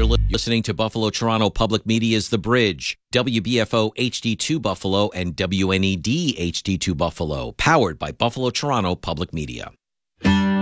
You're listening to Buffalo Toronto Public Media's The Bridge, WBFO HD2 Buffalo and WNED HD2 Buffalo, powered by Buffalo Toronto Public Media.